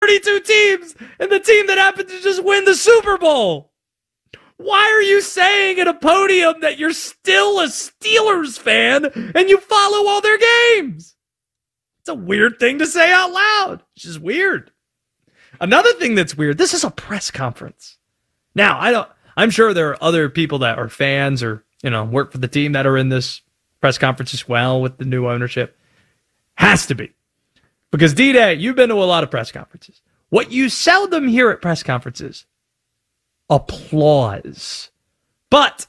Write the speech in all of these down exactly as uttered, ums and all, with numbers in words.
forty-two teams and the team that happened to just win the Super Bowl. Why are you saying at a podium that you're still a Steelers fan and you follow all their games? It's a weird thing to say out loud. It's just weird. Another thing that's weird, this is a press conference. Now, I don't, I'm sure there are other people that are fans or, you know, work for the team that are in this press conference as well with the new ownership. Has to be. Because D-Day, you've been to a lot of press conferences. What you seldom hear at press conferences, applause. But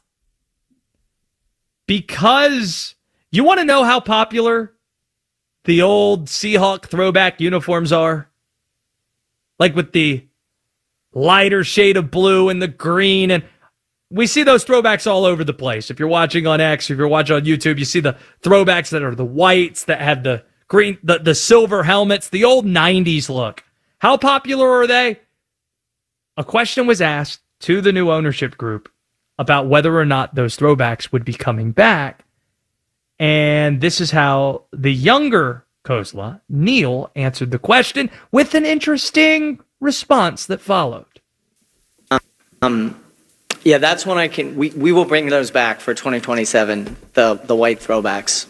because you want to know how popular the old Seahawk throwback uniforms are, like with the lighter shade of blue and the green, and we see those throwbacks all over the place. If you're watching on X, if you're watching on YouTube, you see the throwbacks that are the whites, that have the green, the, the silver helmets, the old nineties look. How popular are they? A question was asked to the new ownership group about whether or not those throwbacks would be coming back. And this is how the younger Kozla, Neil, answered the question with an interesting response that followed. Um, yeah, that's when I can, we, we will bring those back for twenty twenty-seven, the, the white throwbacks.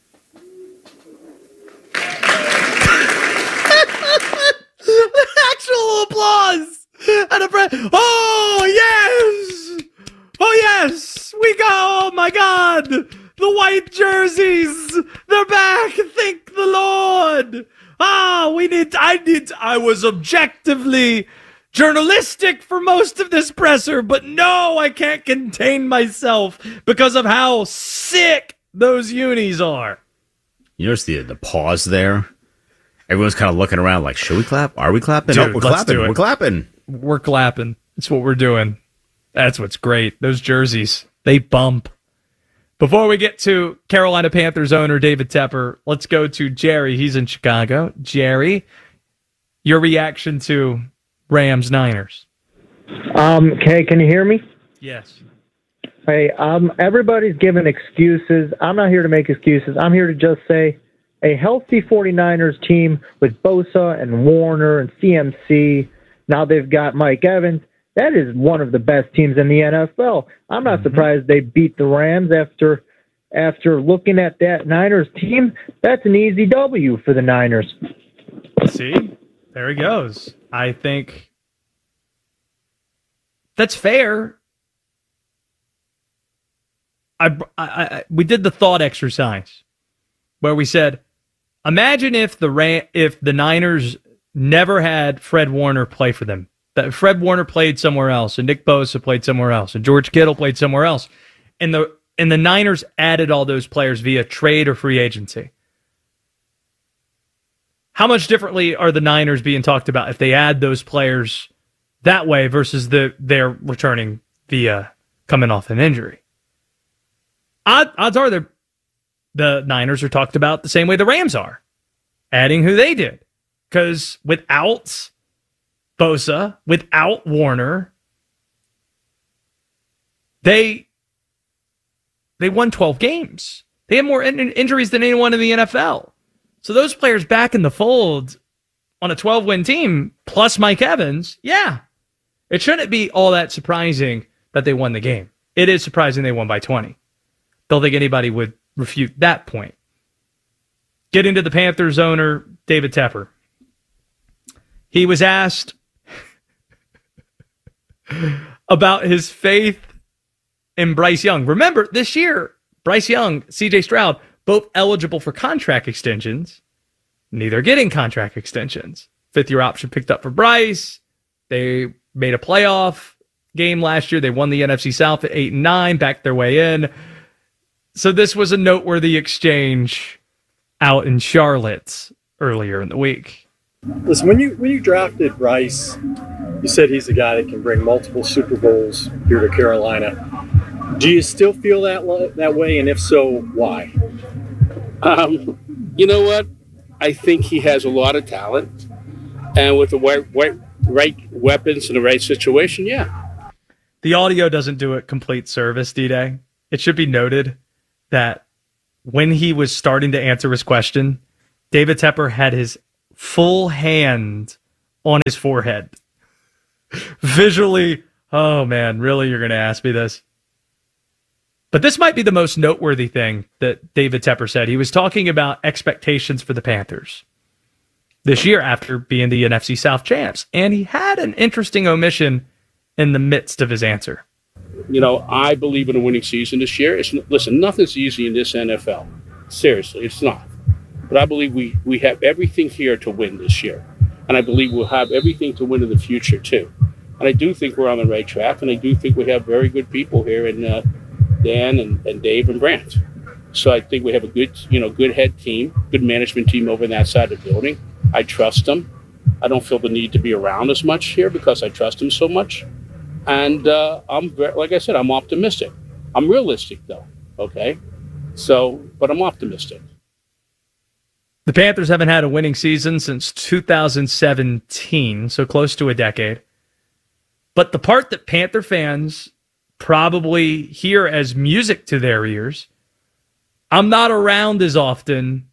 Actual applause and a breath. Oh, yes. Oh, yes. We go. Oh, my God. The white jerseys. They're back. Thank the Lord. Ah, we need, I need, I was objectively journalistic for most of this presser, but no, I can't contain myself because of how sick those unis are. You notice the, the pause there? Everyone's kind of looking around like, should we clap? Are we clapping? Dude, oh, we're let's clapping. do it. We're clapping. We're clapping. That's what we're doing. That's what's great. Those jerseys, they bump. Before we get to Carolina Panthers owner David Tepper, let's go to Jerry. He's in Chicago. Jerry, your reaction to Rams Niners? Um, okay, can you hear me? Yes. Hey, um, everybody's giving excuses. I'm not here to make excuses. I'm here to just say a healthy 49ers team with Bosa and Warner and C M C. Now they've got Mike Evans. That is one of the best teams in the N F L. I'm not mm-hmm. surprised they beat the Rams after after looking at that Niners team. That's an easy W for the Niners. See? There he goes. I think that's fair. I, I, I we did the thought exercise where we said, imagine if the Ram, if the Niners never had Fred Warner play for them. That Fred Warner played somewhere else, and Nick Bosa played somewhere else, and George Kittle played somewhere else, and the and the Niners added all those players via trade or free agency. How much differently are the Niners being talked about if they add those players that way versus the they're returning via coming off an injury? Odd, odds are the the Niners are talked about the same way the Rams are, adding who they did, because without Bosa, without Warner, they they won twelve games. They had more in- injuries than anyone in the N F L. So those players back in the fold on a twelve-win team, plus Mike Evans, yeah, it shouldn't be all that surprising that they won the game. It is surprising they won by twenty. Don't think anybody would refute that point. Getting to the Panthers owner, David Tepper. He was asked about his faith in Bryce Young. Remember, this year, Bryce Young, C J Stroud, both eligible for contract extensions, neither getting contract extensions. Fifth-year option picked up for Bryce. They made a playoff game last year. They won the N F C South at eight and nine, backed their way in. So this was a noteworthy exchange out in Charlotte earlier in the week. Listen, when you when you drafted Bryce, you said he's a guy that can bring multiple Super Bowls here to Carolina. Do you still feel that that way, and if so, why? Um, you know what? I think he has a lot of talent, and with the right, right, right weapons in the right situation, yeah. The audio doesn't do it complete service, D-Day. It should be noted that when he was starting to answer his question, David Tepper had his full hand on his forehead. Visually, oh man, really, you're going to ask me this? But this might be the most noteworthy thing that David Tepper said. He was talking about expectations for the Panthers this year after being the N F C South champs. And he had an interesting omission in the midst of his answer. You know, I believe in a winning season this year. It's, listen, nothing's easy in this N F L. Seriously, it's not. But I believe we, we have everything here to win this year. And I believe we'll have everything to win in the future, too. And I do think we're on the right track. And I do think we have very good people here in uh, Dan and, and Dave and Brant. So I think we have a good, you know, good head team, good management team over on that side of the building. I trust them. I don't feel the need to be around as much here because I trust them so much. And uh, I'm very, like I said, I'm optimistic. I'm realistic, though. Okay, so but I'm optimistic. The Panthers haven't had a winning season since two thousand seventeen, so close to a decade. But the part that Panther fans probably hear as music to their ears, I'm not around as often.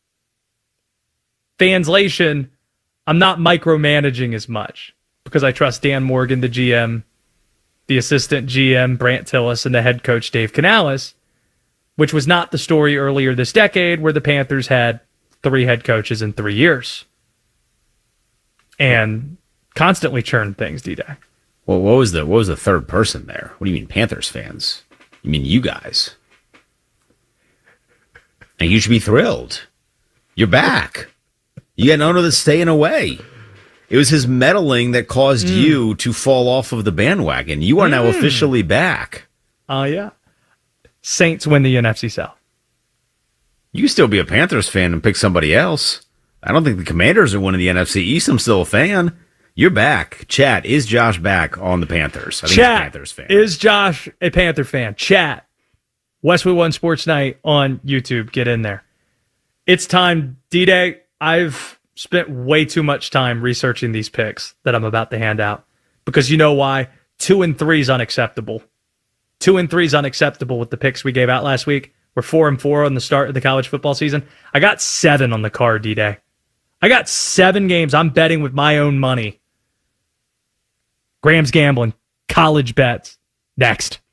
Translation, I'm not micromanaging as much because I trust Dan Morgan, the G M, the assistant G M, Brant Tillis, and the head coach, Dave Canales, which was not the story earlier this decade where the Panthers had three head coaches in three years and constantly churned things, D-Day. Well, what was the what was the third person there? What do you mean, Panthers fans? You mean you guys? And you should be thrilled. You're back. You got an owner that's staying away. It was his meddling that caused mm. you to fall off of the bandwagon. You are mm. now officially back. Oh, uh, yeah. Saints win the N F C South. You can still be a Panthers fan and pick somebody else. I don't think the Commanders are winning the N F C East. I'm still a fan. You're back. Chat, is Josh back on the Panthers? I think Chat, he's a Panthers fan. Is Josh a Panther fan? Chat, Westwood One Sports Night on YouTube. Get in there. It's time, D-Day. I've spent way too much time researching these picks that I'm about to hand out because you know why? Two and three is unacceptable. Two and three is unacceptable with the picks we gave out last week. We're four and four on the start of the college football season. I got seven on the card, D-Day. I got seven games I'm betting with my own money. Graham's Gambling, college bets. Next.